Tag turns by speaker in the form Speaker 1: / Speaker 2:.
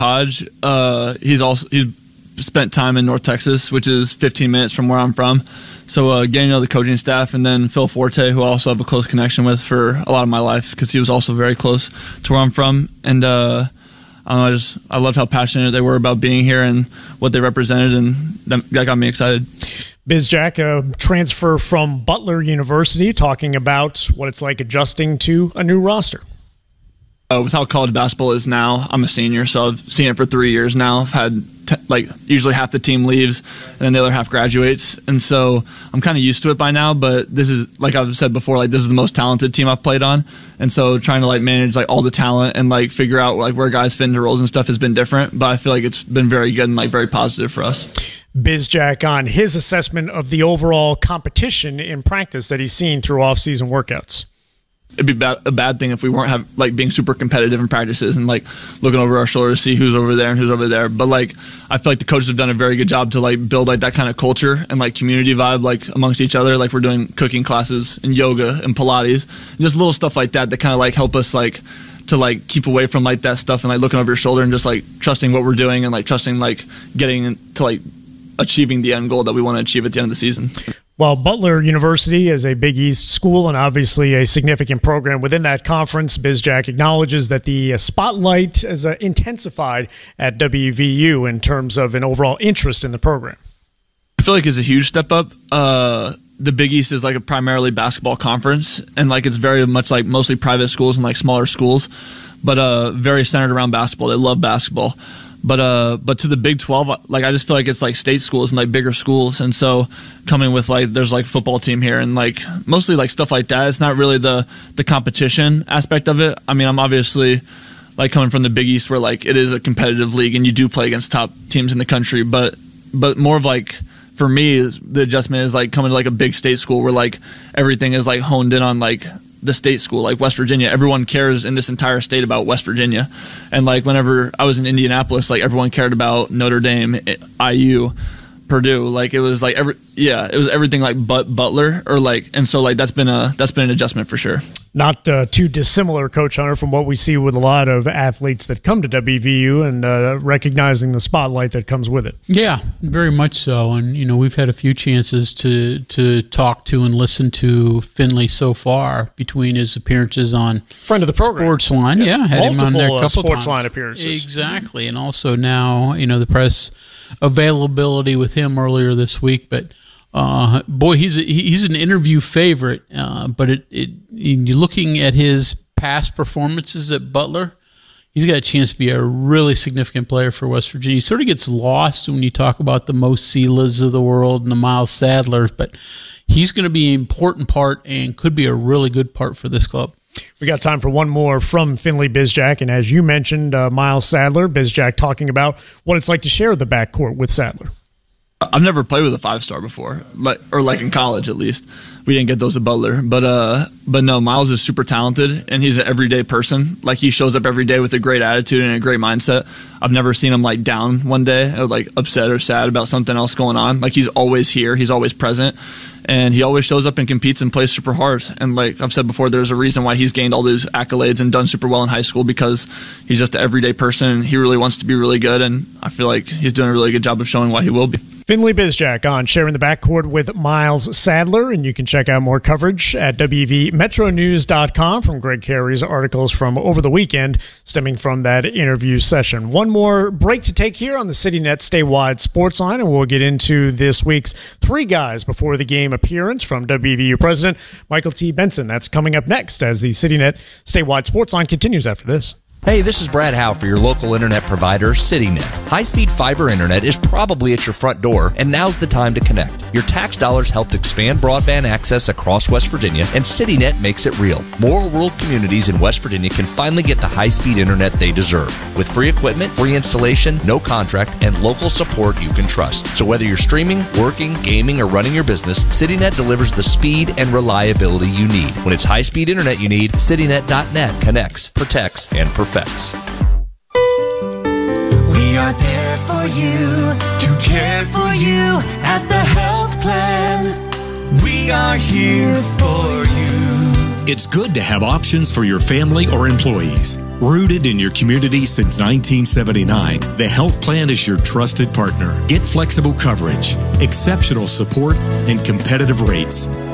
Speaker 1: Hodge, he's spent time in North Texas, which is 15 minutes from where I'm from. So getting to know the coaching staff, and then Phil Forte, who I also have a close connection with for a lot of my life because he was also very close to where I'm from. And I loved how passionate they were about being here and what they represented, and that got me excited.
Speaker 2: Bizjack, a transfer from Butler University, talking about what it's like adjusting to a new roster.
Speaker 1: With how college basketball is now, I'm a senior, so I've seen it for 3 years now. I've had usually half the team leaves and then the other half graduates, and so I'm kind of used to it by now. But this is, like I've said before, this is the most talented team I've played on, and so trying to manage all the talent and figure out where guys fit into roles and stuff has been different. But I feel like it's been very good and very positive for us.
Speaker 2: Bizjack on his assessment of the overall competition in practice that he's seen through off-season workouts.
Speaker 1: It'd be a bad thing if we weren't being super competitive in practices and looking over our shoulders to see who's over there and who's over there. But I feel like the coaches have done a very good job to build that kind of culture and community vibe amongst each other. We're doing cooking classes and yoga and Pilates, and just little stuff like that kind of help us to keep away from that stuff and looking over your shoulder and just trusting what we're doing and trusting getting to achieving the end goal that we want to achieve at the end of the season.
Speaker 2: Well, Butler University is a Big East school and obviously a significant program within that conference. Bizjack acknowledges that the spotlight is intensified at WVU in terms of an overall interest in the program.
Speaker 1: I feel like it's a huge step up. The Big East is a primarily basketball conference, and it's very much mostly private schools and smaller schools, but very centered around basketball. They love basketball. But to the Big 12, I just feel like it's state schools and bigger schools, and so coming with there's football team here and mostly stuff like that. It's not really the competition aspect of it. I mean, I'm obviously coming from the Big East where it is a competitive league and you do play against top teams in the country, but more of for me the adjustment is coming to a big state school where everything is honed in on the state school, West Virginia. Everyone cares in this entire state about West Virginia. And whenever I was in Indianapolis, everyone cared about Notre Dame, IU, Purdue. It was it was everything but Butler and so that's been an adjustment for sure.
Speaker 2: Not too dissimilar, Coach Hunter, from what we see with a lot of athletes that come to WVU and recognizing the spotlight that comes with it.
Speaker 3: Yeah, very much so. And, we've had a few chances to talk to and listen to Finley so far between his appearances on
Speaker 2: friend of the program,
Speaker 3: Sportsline.
Speaker 2: Yes.
Speaker 3: Yeah, had him on there a couple
Speaker 2: Sportsline
Speaker 3: times.
Speaker 2: appearances.
Speaker 3: Exactly. And also now, the press availability with him earlier this week. But boy, he's an interview favorite. But you're looking at his past performances at Butler, he's got a chance to be a really significant player for West Virginia. He sort of gets lost when you talk about the Mo Silas of the world and the Miles Sadlers, but he's going to be an important part and could be a really good part for this club.
Speaker 2: We got time for one more from Finley Bizjack, and as you mentioned, Miles Sadler, Bizjack talking about what it's like to share the backcourt with Sadler.
Speaker 1: I've never played with a 5-star before, or in college at least. We didn't get those at Butler, but no, Miles is super talented and he's an everyday person. He shows up every day with a great attitude and a great mindset. I've never seen him down one day or upset or sad about something else going on. He's always here, he's always present, and he always shows up and competes and plays super hard. And I've said before, there's a reason why he's gained all these accolades and done super well in high school, because he's just an everyday person and he really wants to be really good, and I feel like he's doing a really good job of showing why he will be.
Speaker 2: Finley Bizjack on sharing the backcourt with Miles Sadler, and you can check out more coverage at WVMetroNews.com from Greg Carey's articles from over the weekend stemming from that interview session. One more break to take here on the CityNet Statewide Sportsline, and we'll get into this week's Three Guys Before the Game appearance from WVU President Michael T. Benson. That's coming up next as the CityNet Statewide Sportsline continues after this.
Speaker 4: Hey, this is Brad Howe for your local internet provider, CityNet. High-speed fiber internet is probably at your front door, and now's the time to connect. Your tax dollars helped expand broadband access across West Virginia, and CityNet makes it real. More rural communities in West Virginia can finally get the high-speed internet they deserve. With free equipment, free installation, no contract, and local support you can trust. So whether you're streaming, working, gaming, or running your business, CityNet delivers the speed and reliability you need. When it's high-speed internet you need, CityNet.net connects, protects, and perfects.
Speaker 5: We are there for you, to care for you at the health plan. We are here for you.
Speaker 6: It's good to have options for your family or employees. Rooted in your community since 1979, the health plan is your trusted partner. Get flexible coverage, exceptional support, and competitive rates.